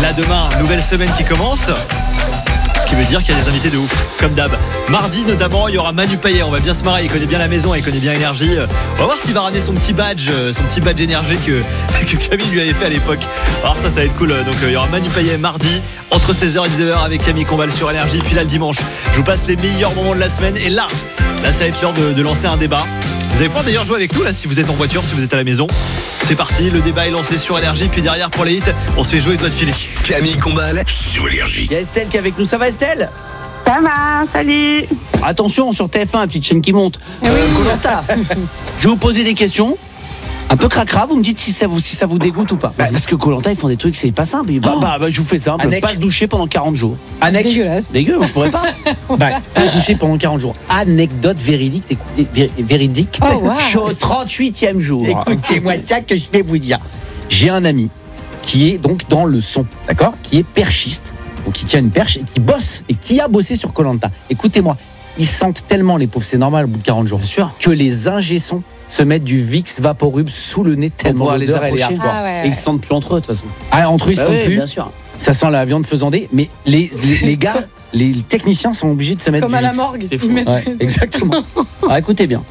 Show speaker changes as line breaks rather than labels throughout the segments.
Là demain, nouvelle semaine qui commence. Ce qui veut dire qu'il y a des invités de ouf, comme d'hab. Mardi notamment, il y aura Manu Payet. On va bien se marrer, il connaît bien la maison, il connaît bien Énergie. On va voir s'il va ramener son petit badge énergie que Camille lui avait fait à l'époque. Alors ça va être cool. Donc il y aura Manu Payet mardi entre 16h et 19h avec Camille Combal sur Énergie. Puis là le dimanche, je vous passe les meilleurs moments de la semaine. Et là ça va être l'heure de lancer un débat. Vous allez pouvoir d'ailleurs jouer avec nous là si vous êtes en voiture, si vous êtes à la maison. C'est parti, le débat est lancé sur Énergie. Puis derrière pour les hits, on se fait jouer doigts de filet.
Camille Combal sur Énergie.
Il y a Estelle qui est avec nous. Ça va Estelle ?
Ça va, salut.
Attention sur TF1, petite chaîne qui monte. Koh-Lanta. Je vais vous poser des questions. Un peu cracra, vous me dites si ça vous dégoûte ou pas. Parce que Koh-Lanta, ils font des trucs, c'est pas simple. Je vous fais ça, pas se doucher pendant 40 jours.
Dégueulasse.
Dégueu, je pourrais pas.
Pas se doucher pendant 40 jours. Anecdote véridique.
Oh, wow.
Je suis au 38e jour.
Écoutez-moi ça que je vais vous dire. J'ai un ami qui est donc dans le son, d'accord, qui est perchiste, donc qui tient une perche et qui bosse et qui a bossé sur Koh-Lanta. Écoutez-moi, ils sentent tellement les pauvres, c'est normal au bout de 40 jours,
Bien sûr.
que les ingé-sons se mettent du Vicks Vaporub sous le nez tellement
les
l'odeur elle est
approcher.
hardcore.
Et ils se sentent plus entre eux de toute façon.
Ah, entre eux ils se sentent
oui,
plus.
bien sûr.
Ça sent la viande faisandée, mais les gars, les techniciens sont obligés de se mettre
Comme
du
à la
Vicks.
morgue.
C'est fou.
Ils mettent-
Ouais, exactement.
Alors écoutez bien.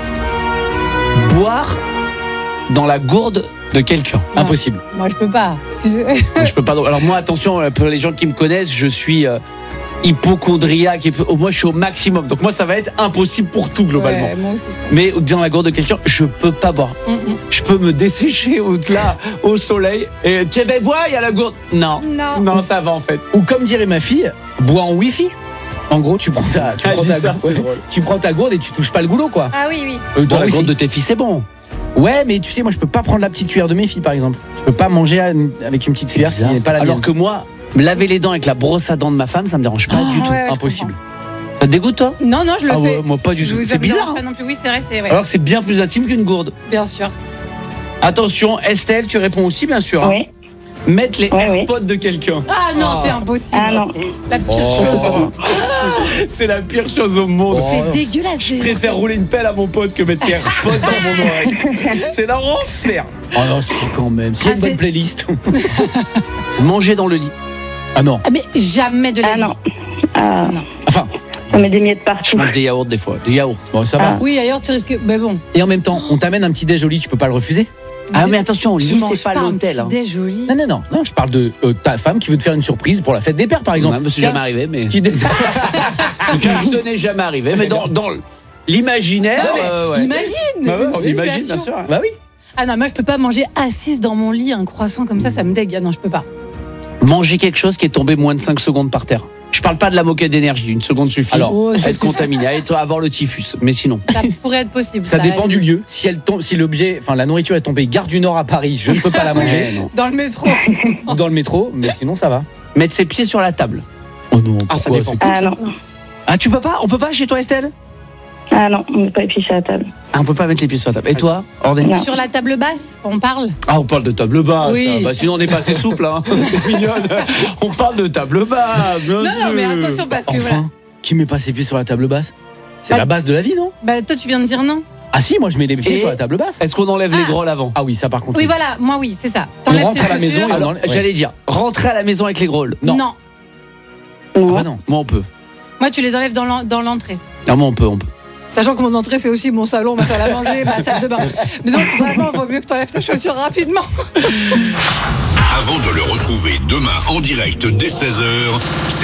Boire dans la gourde de quelqu'un.
Impossible.
Moi, je peux pas. Tu sais.
Je peux pas. Alors moi, attention, pour les gens qui me connaissent, je suis hypochondriaque. Moi, je suis au maximum. Donc moi, ça va être impossible pour tout globalement.
Ouais, moi aussi, je pense.
Mais dans la gourde de quelqu'un, je peux pas boire. Je peux me dessécher là au soleil et tiens, ben vois, il y a la gourde. Non, ça va en fait.
Ou comme dirait ma fille, bois en wifi. En gros, tu prends ta gourde et tu touches pas le goulot, quoi.
Ah oui.
Dans la
wifi.
gourde de tes filles, c'est bon.
Ouais, mais tu sais, moi, je peux pas prendre la petite cuillère de mes filles, par exemple. Je peux pas manger avec une petite cuillère qui n'est pas la
Alors
mienne.
que moi, me laver les dents avec la brosse à dents de ma femme, ça me dérange pas du tout.
ouais, je
Impossible.
Ça te dégoûte toi ?
Non, je le
Ah
fais.
ouais, moi pas du tout.
Je vous
C'est bizarre.
dérange pas non plus. Oui, c'est vrai, c'est vrai.
Alors que c'est bien plus intime qu'une gourde.
Bien sûr.
Attention, Estelle, tu réponds aussi bien sûr.
Oui.
Mettre les
Oui.
AirPods de quelqu'un.
Ah non, c'est impossible.
Ah non.
La pire chose.
C'est la pire chose au monde.
C'est dégueulasse.
Je préfère rouler une pelle à mon pote que mettre ses AirPods dans mon oreille. C'est l'enfer.
Oh non, si, quand même. S'il y a une
Ah,
bonne
c'est-
playlist.
Manger dans le lit.
Ah non.
Ah, mais jamais de la
Ah
vie.
non. Ah,
Enfin,
ça met des miettes
Je
partout.
mange des yaourts des fois. Des yaourts.
bon, ça va.
Oui, ailleurs, tu risques. Mais bon.
Et en même temps, on t'amène un petit déj au lit, tu peux pas le refuser.
Ah mais attention,
Je
lit
mange
c'est pas l'hôtel.
Un petit déj au lit.
Non, je parle de ta femme qui veut te faire une surprise pour la fête des pères, par exemple.
C'est
Tiens,
jamais arrivé, mais
petit dé-
ce n'est jamais arrivé. Mais dans l'imaginaire, ouais.
Imagine.
Bah ouais,
une
on imagine, bien
situation.
sûr.
Bah oui.
Ah non, moi je peux pas manger assise dans mon lit un croissant comme ça me dégue. Ah non, je peux pas.
Manger quelque chose qui est tombé moins de 5 secondes par terre. Je parle pas de la moquette d'énergie, une seconde suffit.
Alors,
Oh, ça,
être contaminé, avoir le typhus, mais sinon.
Ça pourrait être possible.
Ça dépend du lieu. Si elle tombe, si l'objet, enfin la nourriture est tombée gare du Nord à Paris, je ne peux pas la manger.
Ouais, non.
Dans le métro.
Ou dans le métro, mais sinon ça va.
Mettre ses pieds sur la table.
Oh non,
Ah, ça
pourquoi,
dépend.
c'est cool,
Ah
ça.
non.
Ah, tu peux pas ? On peut pas chez toi, Estelle ?
Ah non, on ne peut pas épicher à la table.
Ah, on peut pas mettre les pieds sur la table. Et toi, Ordine ?
Non.
Sur la table basse, on parle.
Ah, on parle de table basse.
Oui.
Bah, sinon, on n'est pas assez souple. Hein. C'est mignonne. On parle de table basse. Bien
Non, mais
sûr.
attention parce que voilà.
Enfin, qui met pas ses pieds sur la table basse? C'est
Bah,
la base de la vie, non?
Bah toi tu viens de dire non.
Ah si, moi je mets les pieds
Et-
sur la table basse.
Est-ce qu'on enlève les
Ah.
grolles avant ?
Ah oui, ça par contre.
Oui voilà, moi oui, c'est ça.
On
T'enlèves
rentre
tes
à la maison
chaussures.
et on
Alors,
enlève- ouais.
j'allais dire, rentrer à la maison avec les grolles.
Non.
Non.
Ah
Non.
bah non.
Moi, on peut.
Moi tu les enlèves dans l'entrée.
Non, moi, on peut.
Sachant que mon entrée c'est aussi mon salon, ma salle à manger, ma salle de bain. Mais donc vraiment, vaut mieux que t'enlèves tes chaussures rapidement.
Avant de le retrouver demain en direct dès 16h,